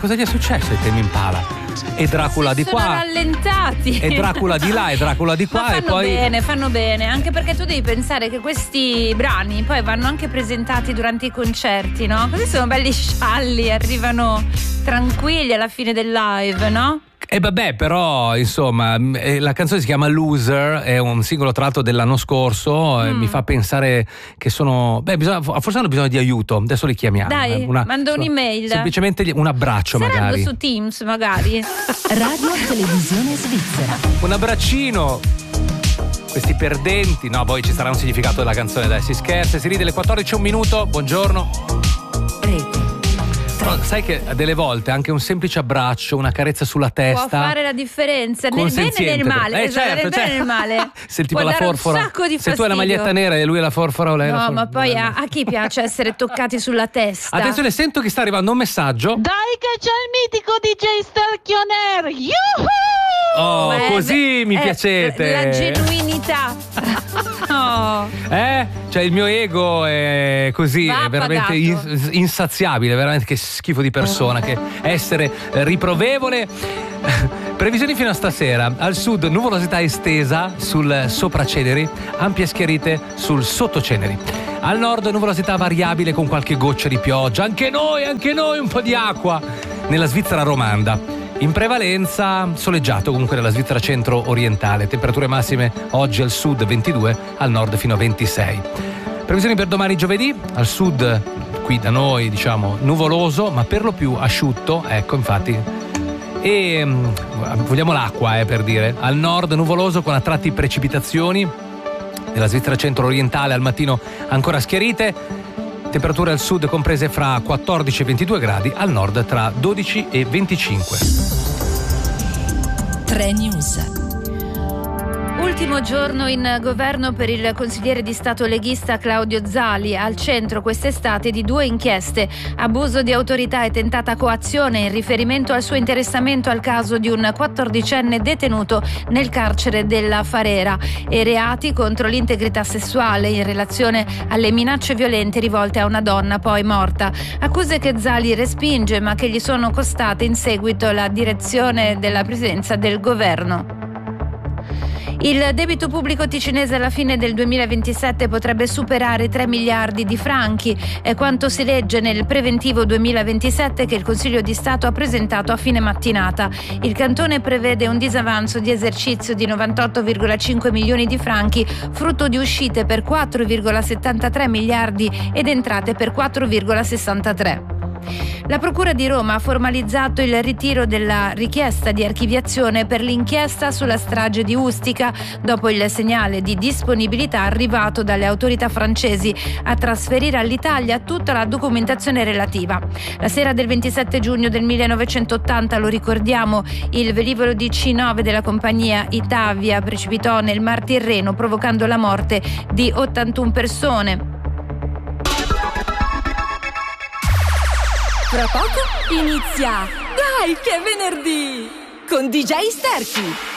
cosa gli è successo ai Tame Impala? E Dracula di qua, sono rallentati, e Dracula di là, e Dracula di qua. Ma e poi fanno bene, anche perché tu devi pensare che questi brani poi vanno anche presentati durante i concerti, no? Così sono belli scialli, arrivano tranquilli alla fine del live, no? E vabbè, però insomma la canzone si chiama Loser, è un singolo tratto dell'anno scorso, mi fa pensare che sono forse hanno bisogno di aiuto, adesso li chiamiamo. Dai, mando un'email, semplicemente un abbraccio. Saranno magari su Teams magari. Radio Televisione Svizzera. Un abbraccino. Questi perdenti, no, poi ci sarà un significato della canzone, dai, si scherza, si ride. Le 14 un minuto, buongiorno. Rete. No, sai che delle volte anche un semplice abbraccio, una carezza sulla testa può fare la differenza nel bene e nel male, nel bene e nel male. Se il tipo può la dare forfora, un sacco di se tu hai la maglietta nera e lui è la forfora o lei no, la forfora. ma poi a chi piace essere toccati sulla testa? Attenzione, sento che sta arrivando un messaggio. Dai che c'è il mitico DJ Starchioner. Yuhu! Oh, così mi piacete. La genuinità. Oh. Cioè il mio ego è così, Va è veramente insaziabile, veramente che schifo di persona, che essere riprovevole. Previsioni fino a stasera: al sud nuvolosità estesa sul sopraceneri, ampie schiarite sul sottoceneri. Al nord nuvolosità variabile con qualche goccia di pioggia, anche noi un po' di acqua nella Svizzera romanda. In prevalenza soleggiato comunque nella Svizzera centro-orientale, temperature massime oggi al sud 22, al nord fino a 26. Previsioni per domani giovedì: al sud qui da noi diciamo nuvoloso ma per lo più asciutto, ecco infatti, e vogliamo l'acqua per dire. Al nord nuvoloso con a tratti precipitazioni, nella Svizzera centro-orientale al mattino ancora schiarite. Temperature al sud comprese fra 14 e 22 gradi, al nord tra 12 e 25. 3 News. Ultimo giorno in governo per il consigliere di Stato leghista Claudio Zali, al centro quest'estate di 2 inchieste: abuso di autorità e tentata coazione in riferimento al suo interessamento al caso di un 14enne detenuto nel carcere della Farera, e reati contro l'integrità sessuale in relazione alle minacce violente rivolte a una donna poi morta. Accuse che Zali respinge ma che gli sono costate in seguito la direzione della presidenza del governo. Il debito pubblico ticinese alla fine del 2027 potrebbe superare 3 miliardi di franchi, è quanto si legge nel preventivo 2027 che il Consiglio di Stato ha presentato a fine mattinata. Il cantone prevede un disavanzo di esercizio di 98,5 milioni di franchi, frutto di uscite per 4,73 miliardi ed entrate per 4,63. La Procura di Roma ha formalizzato il ritiro della richiesta di archiviazione per l'inchiesta sulla strage di Ustica, dopo il segnale di disponibilità arrivato dalle autorità francesi a trasferire all'Italia tutta la documentazione relativa. La sera del 27 giugno del 1980, lo ricordiamo, il velivolo DC-9 della compagnia Itavia precipitò nel Mar Tirreno, provocando la morte di 81 persone. Tra poco inizia Dai che è venerdì con DJ Sterchi.